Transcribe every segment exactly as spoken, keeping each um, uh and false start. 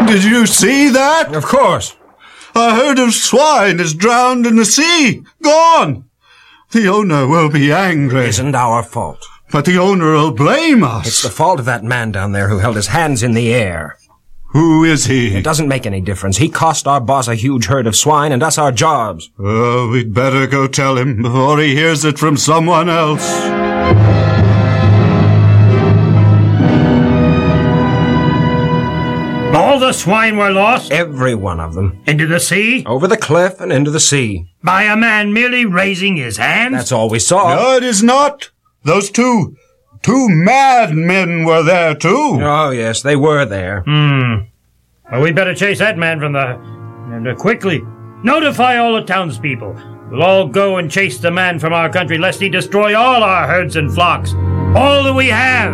Did you see that? Of course. A herd of swine is drowned in the sea. Gone. The owner will be angry. It isn't our fault. But the owner will blame us. It's the fault of that man down there who held his hands in the air. Who is he? It doesn't make any difference. He cost our boss a huge herd of swine and us our jobs. Oh, we'd better go tell him before he hears it from someone else. All the swine were lost? Every one of them. Into the sea? Over the cliff and into the sea. By a man merely raising his hands? That's all we saw. No, it is not. Those two, two mad men were there too. Oh, yes, they were there. Hmm. Well, we better chase that man from the... and uh, quickly. Notify all the townspeople. We'll all go and chase the man from our country, lest he destroy all our herds and flocks. All that we have.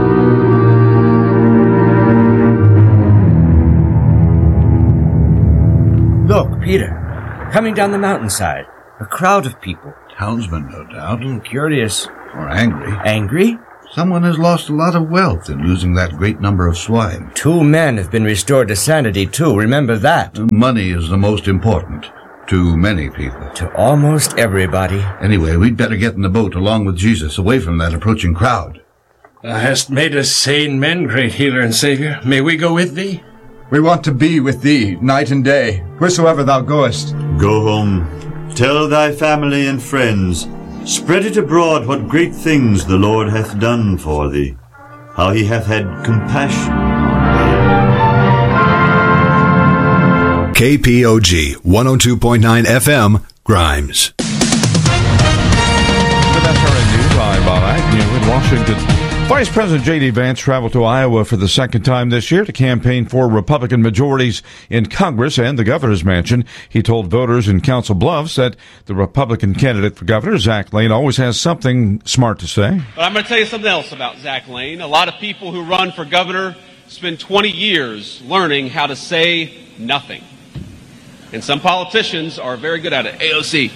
Look, Peter. Coming down the mountainside. A crowd of people. Townsmen, no doubt. Mm, curious. Or angry. Angry? Someone has lost a lot of wealth in losing that great number of swine. Two men have been restored to sanity, too. Remember that. Money is the most important. To many people. To almost everybody. Anyway, we'd better get in the boat along with Jesus, away from that approaching crowd. Thou hast made us sane men, great healer and Savior. May we go with thee? We want to be with thee, night and day, wheresoever thou goest. Go home, tell thy family and friends, spread it abroad what great things the Lord hath done for thee, how he hath had compassion on thee. K P O G one oh two point nine F M, Grimes. With S R N News, I'm Bob Agnew in Washington. Vice President J D. Vance traveled to Iowa for the second time this year to campaign for Republican majorities in Congress and the governor's mansion. He told voters in Council Bluffs that the Republican candidate for governor, Zach Lane, always has something smart to say. But I'm going to tell you something else about Zach Lane. A lot of people who run for governor spend twenty years learning how to say nothing. And some politicians are very good at it. A O C.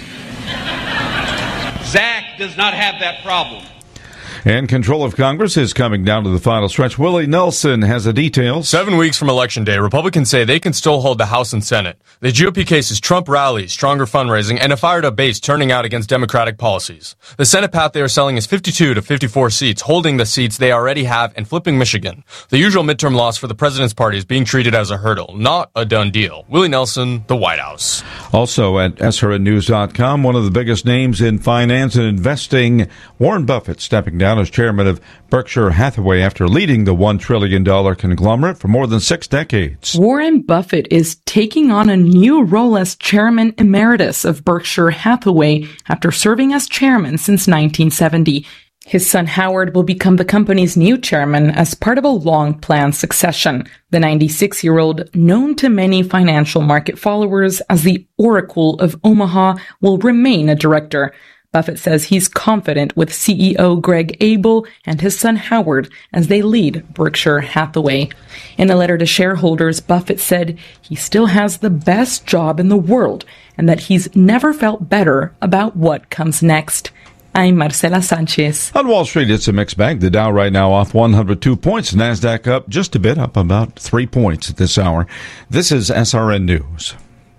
Zach does not have that problem. And control of Congress is coming down to the final stretch. Willie Nelson has the details. Seven weeks from Election Day, Republicans say they can still hold the House and Senate. The G O P case is Trump rallies, stronger fundraising, and a fired-up base turning out against Democratic policies. The Senate path they are selling is fifty-two to fifty-four seats, holding the seats they already have and flipping Michigan. The usual midterm loss for the president's party is being treated as a hurdle, not a done deal. Willie Nelson, the White House. Also at S R N news dot com, one of the biggest names in finance and investing, Warren Buffett, stepping down as chairman of Berkshire Hathaway after leading the one trillion dollars conglomerate for more than six decades. Warren Buffett is taking on a new role as chairman emeritus of Berkshire Hathaway after serving as chairman since nineteen seventy. His son Howard will become the company's new chairman as part of a long-planned succession. The ninety-six-year-old, known to many financial market followers as the Oracle of Omaha, will remain a director. Buffett says he's confident with C E O Greg Abel and his son Howard as they lead Berkshire Hathaway. In a letter to shareholders, Buffett said he still has the best job in the world and that he's never felt better about what comes next. I'm Marcela Sanchez. On Wall Street, it's a mixed bag. The Dow right now off one hundred two points. NASDAQ up just a bit, up about three points at this hour. This is S R N News.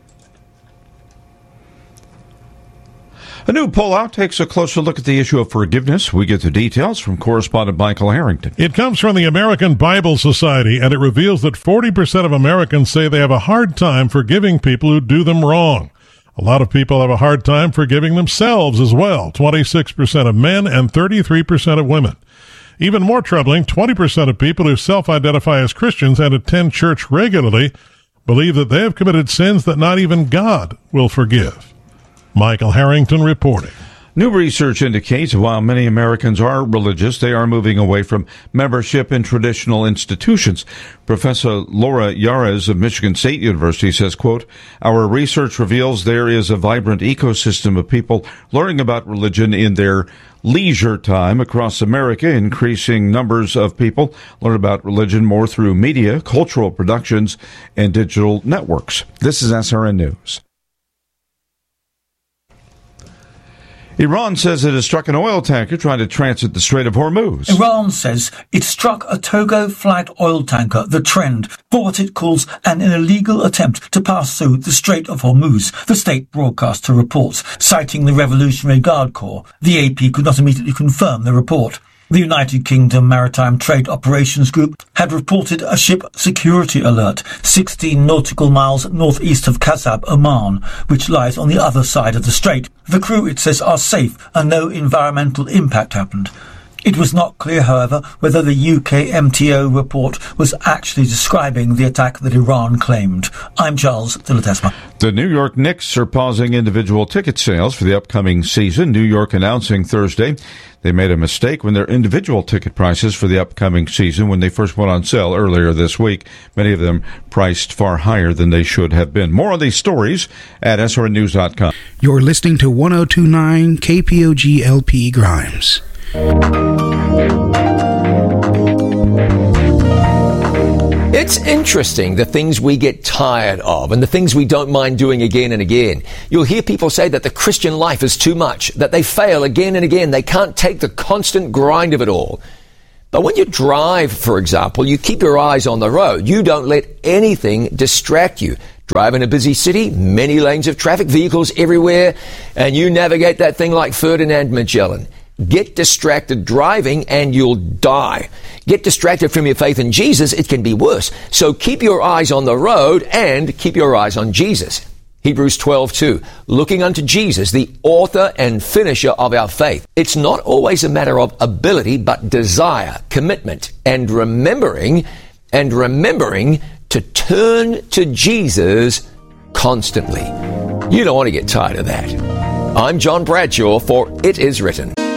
A new poll out takes a closer look at the issue of forgiveness. We get the details from correspondent Michael Harrington. It comes from the American Bible Society, and it reveals that forty percent of Americans say they have a hard time forgiving people who do them wrong. A lot of people have a hard time forgiving themselves as well, twenty-six percent of men and thirty-three percent of women. Even more troubling, twenty percent of people who self-identify as Christians and attend church regularly believe that they have committed sins that not even God will forgive. Michael Harrington reporting. New research indicates while many Americans are religious, they are moving away from membership in traditional institutions. Professor Laura Yares of Michigan State University says, quote, "Our research reveals there is a vibrant ecosystem of people learning about religion in their leisure time across America. Increasing numbers of people learn about religion more through media, cultural productions, and digital networks." This is S R N News. Iran says it has struck an oil tanker trying to transit the Strait of Hormuz. Iran says it struck a Togo-flagged oil tanker, the Trend, for what it calls an illegal attempt to pass through the Strait of Hormuz, the state broadcaster reports, citing the Revolutionary Guard Corps. The A P could not immediately confirm the report. The United Kingdom Maritime Trade Operations Group had reported a ship security alert sixteen nautical miles northeast of Kasab, Oman, which lies on the other side of the strait. The crew, it says, are safe and no environmental impact happened. It was not clear, however, whether the U K M T O report was actually describing the attack that Iran claimed. I'm Charles de Ledesma. The New York Knicks are pausing individual ticket sales for the upcoming season. New York announcing Thursday they made a mistake when their individual ticket prices for the upcoming season, when they first went on sale earlier this week, many of them priced far higher than they should have been. More on these stories at S R N news dot com. You're listening to one oh two point nine K P O G L P Grimes. It's interesting, the things we get tired of and the things we don't mind doing again and again. You'll hear people say that the Christian life is too much, that they fail again and again. They can't take the constant grind of it all. But when you drive, for example, you keep your eyes on the road. You don't let anything distract you. Drive in a busy city, many lanes of traffic, vehicles everywhere, and you navigate that thing like Ferdinand Magellan. Get distracted driving and you'll die. Get distracted from your faith in Jesus, it can be worse. So keep your eyes on the road and keep your eyes on Jesus. Hebrews twelve two, looking unto Jesus, the author and finisher of our faith. It's not always a matter of ability, but desire, commitment, and remembering, and remembering to turn to Jesus constantly. You don't want to get tired of that. I'm John Bradshaw for It Is Written.